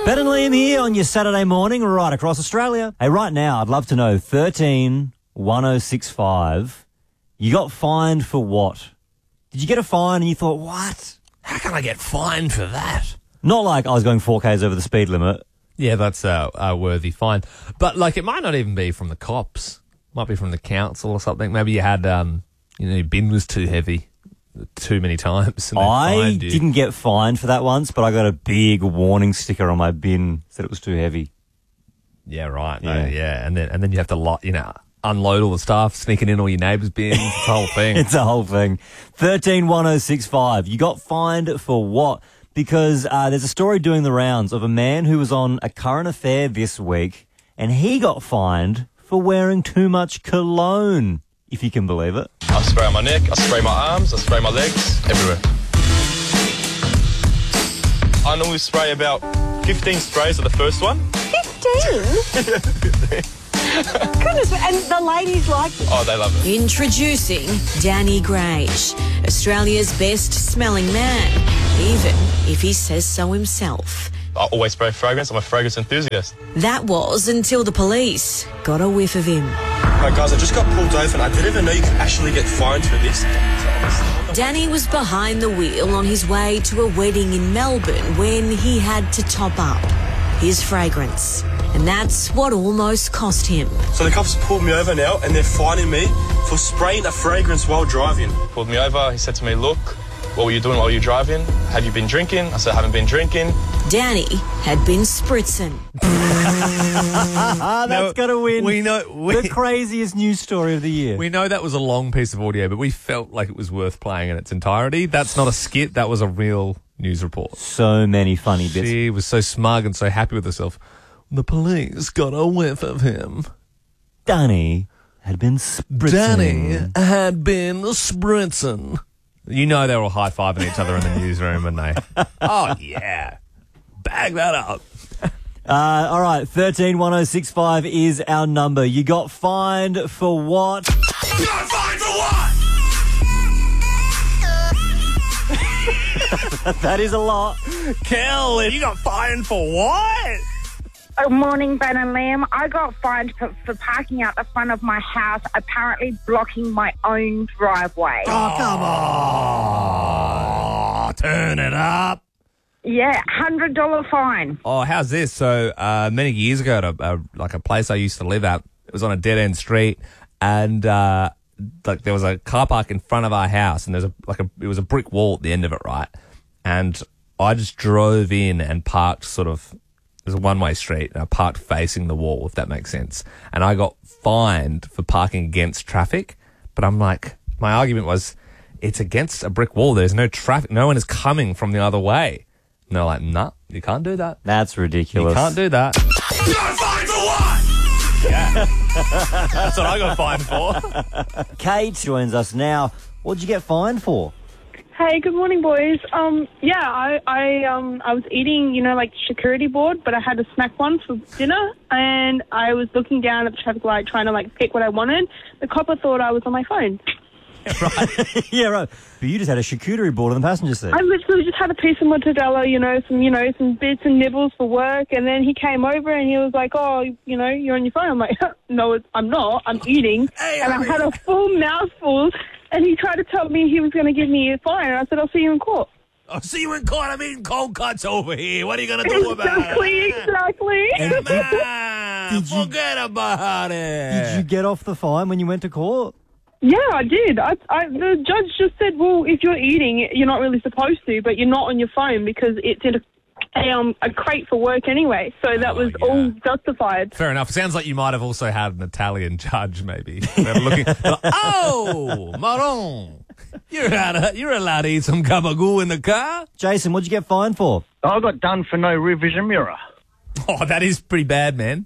Ben and Liam here on your Saturday morning right across Australia. Hey, right now, I'd love to know, 131065, you got fined for what? Did you get a fine and you thought, what? How can I get fined for that? Not like I was going 4Ks over the speed limit. Yeah, that's a worthy fine. But, it might not even be from the cops. It might be from the council or something. Maybe you had, your bin was too heavy too many times. And I didn't get fined for that once, but I got a big warning sticker on my bin that it was too heavy. Yeah, right. Yeah. And then you have to, unload all the stuff, sneaking in all your neighbours' bins. It's the whole thing. It's a whole thing. 131065. You got fined for what? Because there's a story doing the rounds of a man who was on a current affair this week, and he got fined for wearing too much cologne, if you can believe it. I spray on my neck, I spray my arms, I spray my legs, everywhere. I normally spray about 15 sprays of the first one. 15? Goodness, and the ladies like it. Oh, they love it. Introducing Danny Grage, Australia's best smelling man, even if he says so himself. I always spray fragrance. I'm a fragrance enthusiast. That was until the police got a whiff of him. Right, guys, I just got pulled over and I didn't even know you could actually get fined for this. Danny was behind the wheel on his way to a wedding in Melbourne when he had to top up his fragrance. And that's what almost cost him. So the cops pulled me over now and they're fining me for spraying a fragrance while driving. Pulled me over. He said to me, look, what were you doing while you were driving? Had you been drinking? I said, I haven't been drinking. Danny had been spritzing. That's going to win we know the craziest news story of the year. We know that was a long piece of audio, but we felt like it was worth playing in its entirety. That's not a skit. That was a real news report. So many funny bits. She was so smug and so happy with herself. The police got a whiff of him. Danny had been spritzing. Danny had been spritzing. You know they were all high-fiving each other in the newsroom, and they... Oh, yeah. Bag that up. All right, 131065 is our number. You got fined for what? You got fined for what? That is a lot. Kel, you got fined for what? Good morning, Ben and Liam. I got fined for parking out the front of my house, apparently blocking my own driveway. Oh, come on. Turn it up. Yeah, $100 fine. Oh, how's this? So, many years ago at a place I used to live at, it was on a dead-end street, and there was a car park in front of our house, and it was a brick wall at the end of it, right? And I just drove in and parked it was a one-way street, and I parked facing the wall, if that makes sense. And I got fined for parking against traffic, but I'm like, my argument was, it's against a brick wall. There's no traffic. No one is coming from the other way. And they're like, nah, you can't do that. That's ridiculous. You can't do that. You got fined for what? Yeah. That's what I got fined for. Kate joins us now. What'd you get fined for? Hey, good morning, boys. I was eating, charcuterie board, but I had a snack one for dinner, and I was looking down at the traffic light trying to, pick what I wanted. The copper thought I was on my phone. Right. Yeah, right. But you just had a charcuterie board on the passenger seat. I literally just had a piece of mortadella, some bits and nibbles for work, and then he came over and he was like, oh, you're on your phone. I'm like, no, I'm not. I'm eating. And I had a full mouthful. And he tried to tell me he was going to give me a fine. And I said, I'll see you in court. I'll see you in court. I'm eating cold cuts over here. What are you going to do about it? Exactly. Forget about it. Did you get off the fine when you went to court? Yeah, I did. The judge just said, well, if you're eating, you're not really supposed to, but you're not on your phone because it's in a crate for work anyway. So that was all justified. Fair enough. Sounds like you might have also had an Italian judge, maybe. They're looking. Oh, Maron, you're allowed to eat some gabagool in the car. Jason, what'd you get fined for? I got done for no rear vision mirror. Oh, that is pretty bad, man.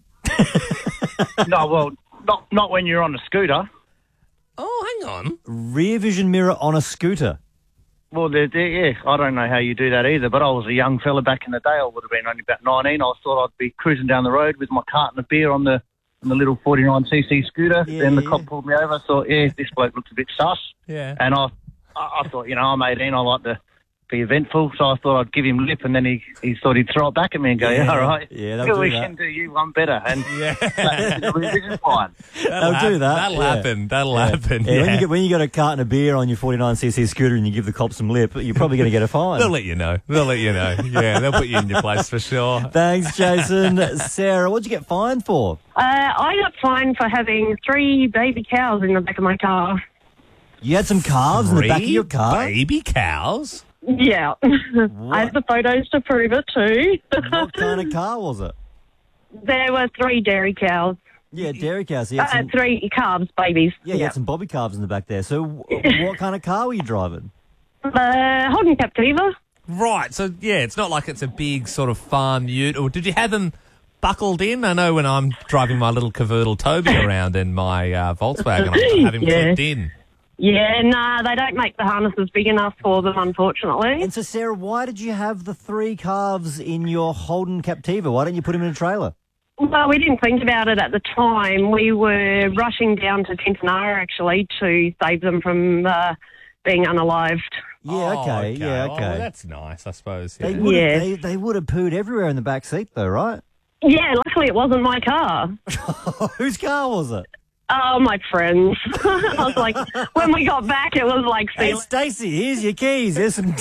No, well, not when you're on a scooter. Oh, hang on. Rear vision mirror on a scooter. Well, yeah, I don't know how you do that either, but I was a young fella back in the day. I would have been only about 19. I thought I'd be cruising down the road with my carton of beer on the little 49cc scooter. Yeah, then the cop pulled me over. I thought, this bloke looks a bit sus. Yeah. And I thought, I'm 18. I like to be eventful. So I thought I'd give him lip, and then he thought he'd throw it back at me and go, yeah, all right. Yeah, they'll we do that. can do you one better. And which is fine. They'll do that. That'll yeah. happen. That'll happen. Yeah, Yeah. when you got a carton of beer on your 49cc scooter and you give the cops some lip, you're probably going to get a fine. They'll let you know. Yeah, they'll put you in your place for sure. Thanks, Jason. Sarah, what'd you get fined for? I got fined for having 3 baby cows in the back of my car. You had some calves in the back of your car? Baby cows? Yeah. I have the photos to prove it too. What kind of car was it? There were 3 dairy cows. Yeah, dairy cows. So you had some, 3 calves, babies. yeah, you had some bobby calves in the back there. So what kind of car were you driving? Holden Captiva. Right, so yeah, it's not like it's a big sort of farm ute. Or did you have them buckled in? I know when I'm driving my little Cavurdle Toby around in my Volkswagen, I have him clipped in. Yeah, nah, they don't make the harnesses big enough for them, unfortunately. And so, Sarah, why did you have the 3 calves in your Holden Captiva? Why don't you put them in a trailer? Well, we didn't think about it at the time. We were rushing down to Tintinara, actually, to save them from being unalived. Yeah, okay. Yeah, Oh, okay. well, that's nice, I suppose. Yeah. They would have pooed everywhere in the back seat, though, right? Yeah, luckily it wasn't my car. Whose car was it? Oh, my friends. I was like, when we got back, it was like... Hey, Stacey, here's your keys. There's some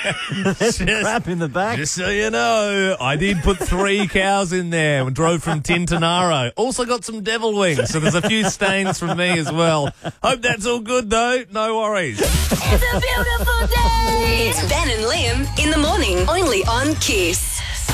crap in the back. Just so you know, I did put 3 cows in there and drove from Tintinaro. Also got some devil wings, so there's a few stains from me as well. Hope that's all good, though. No worries. It's a beautiful day. It's Ben and Liam in the morning, only on Kiss.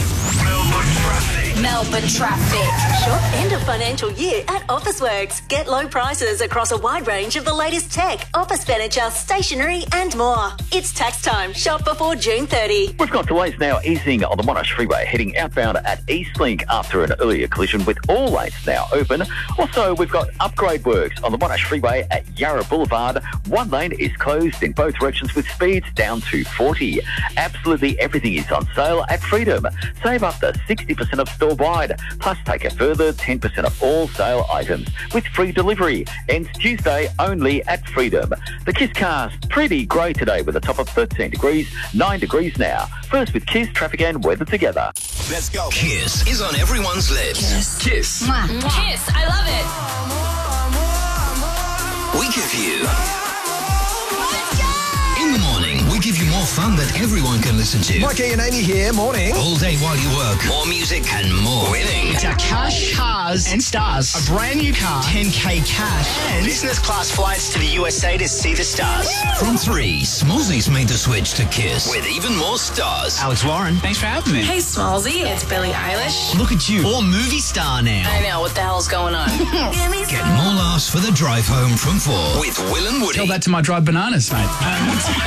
Melbourne traffic. Short end of financial year at Officeworks. Get low prices across a wide range of the latest tech, office furniture, stationery and more. It's tax time. Shop before June 30. We've got delays now easing on the Monash Freeway heading outbound at Eastlink after an earlier collision with all lanes now open. Also, we've got upgrade works on the Monash Freeway at Yarra Boulevard. One lane is closed in both directions with speeds down to 40. Absolutely everything is on sale at Freedom. Save up to 60% of store-wide, plus take a further 10% off all sale items with free delivery. Ends Tuesday only at Freedom. The Kiss cast, pretty grey today with a top of 13 degrees, 9 degrees now. First with Kiss, traffic and weather together. Let's go. Kiss is on everyone's lips. Kiss. Kiss, I love it. We give you... In the morning, we give you more fun that everyone can listen to. Mikey and Amy here, morning. All day while you work. More music and more winning. It's our cash, cars and stars. A brand new car, 10K cash, and business class flights to the USA to see the stars. From 3, Smallsy's made the switch to Kiss with even more stars. Alex Warren, thanks for having me. Hey, Smallsy, it's Billie Eilish. Look at you, all movie star now. I know, what the hell's going on? Get more laughs for the drive home from 4 with Will and Woody. Tell that to my dried bananas, mate.